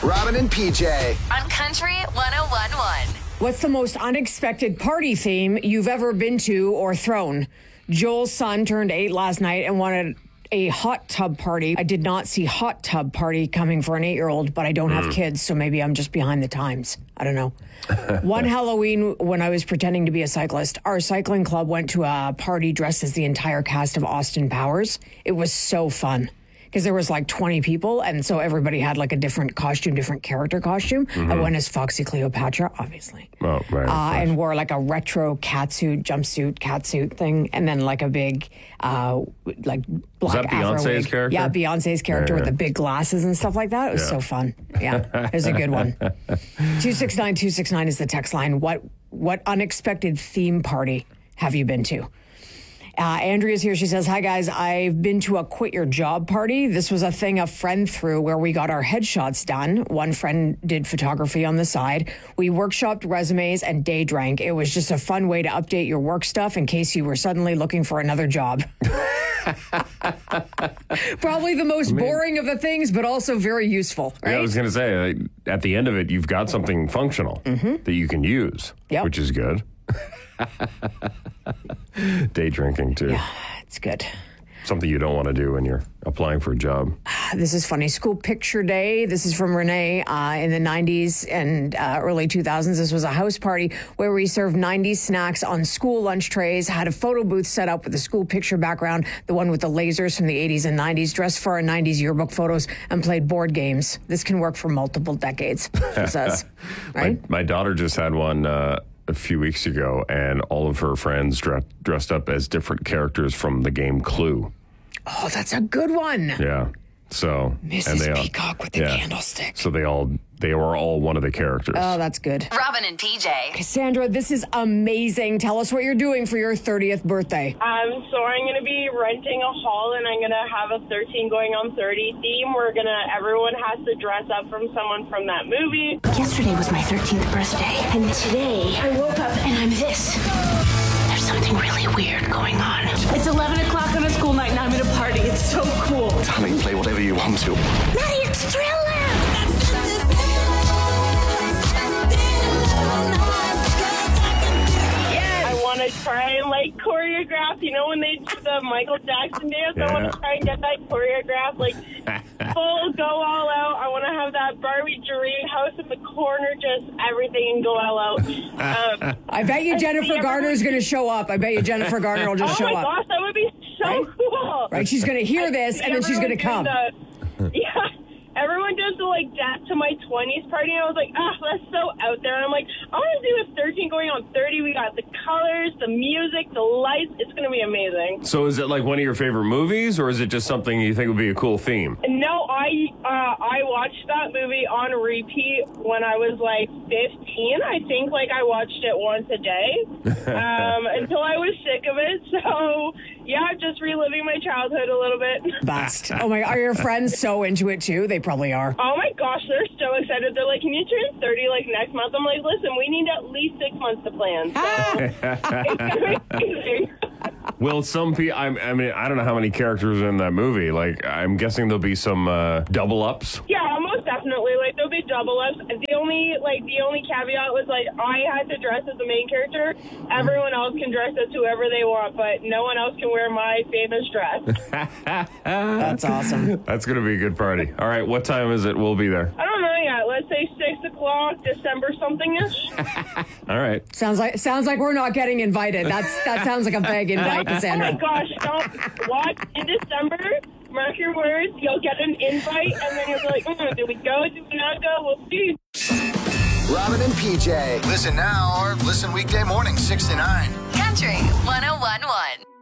Robin and PJ. On Country 101.1. What's the most unexpected party theme you've ever been to or thrown? Joel's son turned 8 last night and wanted a hot tub party. I did not see hot tub party coming for an 8-year-old, but I don't have kids, so maybe I'm just behind the times. I don't know. One Halloween, when I was pretending to be a cyclist, our cycling club went to a party dressed as the entire cast of Austin Powers. It was so fun because there was like 20 people, and so everybody had like a different costume, different character costume. I went as Foxy Cleopatra, obviously. Oh, right. And wore like a retro catsuit thing, and then like a big like black afro Beyonce's wig. character? Yeah, Beyonce's character with the big glasses and stuff like that. It was so fun. Yeah, it was a good one. 269-269 is the text line. What unexpected theme party have you been to? Andrea's here. She says, hi, guys. I've been to a quit your job party. This was a thing a friend threw where we got our headshots done. One friend did photography on the side. We workshopped resumes and day drank. It was just a fun way to update your work stuff in case you were suddenly looking for another job. Probably the most boring of the things, but also very useful, right? Yeah, I was going to say, at the end of it, you've got something functional that you can use, which is good. Day drinking, too. Yeah, it's good. Something you don't want to do when you're applying for a job. This is funny. School picture day. This is from Renee in the 90s and early 2000s. This was a house party where we served 90s snacks on school lunch trays, had a photo booth set up with the school picture background, the one with the lasers from the 80s and 90s, dressed for our 90s yearbook photos, and played board games. This can work for multiple decades, she says. Right? My daughter just had one a few weeks ago, and all of her friends dressed up as different characters from the game Clue. Oh, that's a good one. Yeah. So Mrs. Peacock with the candlestick. So they were all one of the characters. Oh, that's good. Robin and PJ. Cassandra, this is amazing. Tell us what you're doing for your 30th birthday. So I'm going to be renting a hall, and I'm going to have a 13 going on 30 theme. Everyone has to dress up from someone from that movie. Yesterday was my 13th birthday, and today I woke up and I'm this. There's something really weird going on. It's 11 o'clock on a school night, and I'm at a party. It's so cool. Darling, play whatever you want to. Maddie, it's Thriller! I want to try and choreograph, when they do the Michael Jackson dance. I want to try and get that choreographed, full go all out. I want to have that Barbie dream house in the corner, just everything and go all out. I bet you Jennifer Garner is going to show up. I bet you Jennifer Garner will just show up. Oh my gosh, that would be so cool. Right, she's going to hear this and then she's going to come. Everyone does the Death to My 20s party, and I was like, that's so out there. And I'm like, I want to do a 13 going on 30. We got the colors, the music, the lights. It's going to be amazing. So is it like one of your favorite movies, or is it just something you think would be a cool theme? No, I watched that movie on repeat when I was 15. I think I watched it once a day until I was sick of it. So yeah, just reliving my childhood a little bit. Best. Oh my, are your friends so into it too? They probably are. Oh my gosh, they're so excited. They're like, can you turn 30 next month? I'm like, listen, we need at least 6 months to plan. So it's gonna be amazing. Will some people, I mean, I don't know how many characters are in that movie. I'm guessing there'll be some double ups. Yeah, most definitely. There'll be double ups. The only caveat was I had to dress as the main character. Everyone else can dress as whoever they want, but no one else can wear my famous dress. That's awesome. That's going to be a good party. All right, what time is it? We'll be there. I don't know yet. Let's say 6 o'clock, December something-ish. All right. Sounds like we're not getting invited. That sounds like a vague invite, Cassandra. Oh my gosh, don't watch in December. Mark your words, you'll get an invite, and then you'll be like, do we go, do we not go? We'll see. Robin and PJ. Listen now or listen weekday morning 6 to 9. Country 101.1.